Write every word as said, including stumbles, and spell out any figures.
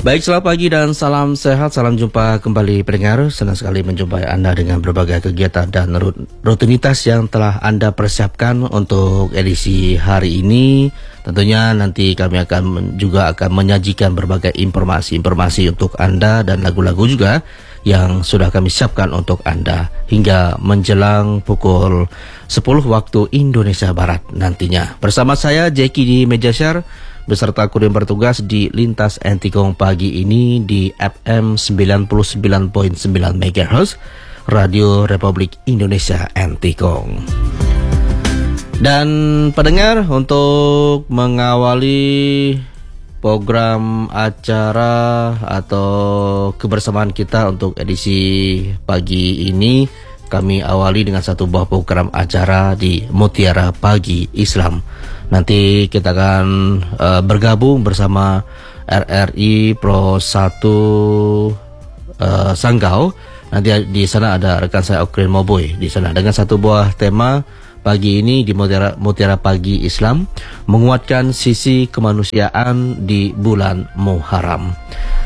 Baik, selamat pagi dan salam sehat. Salam jumpa kembali pendengar. Senang sekali menjumpai Anda dengan berbagai kegiatan dan rutinitas yang telah Anda persiapkan untuk edisi hari ini. Tentunya nanti kami akan juga akan menyajikan berbagai informasi-informasi untuk Anda dan lagu-lagu juga yang sudah kami siapkan untuk Anda hingga menjelang pukul sepuluh waktu Indonesia Barat nantinya. Bersama saya Jeki di meja share beserta kru yang bertugas di Lintas Antikong pagi ini di F M sembilan puluh sembilan koma sembilan megahertz Radio Republik Indonesia Antikong. Dan pendengar, untuk mengawali program acara atau kebersamaan kita untuk edisi pagi ini, kami awali dengan satu buah program acara di Mutiara Pagi Islam. Nanti kita akan uh, bergabung bersama R R I Pro satu uh, Sanggau. Nanti di sana ada rekan saya Okrin Moboy di sana dengan satu buah tema pagi ini di Mutiara, Mutiara Pagi Islam, menguatkan sisi kemanusiaan di bulan Muharram.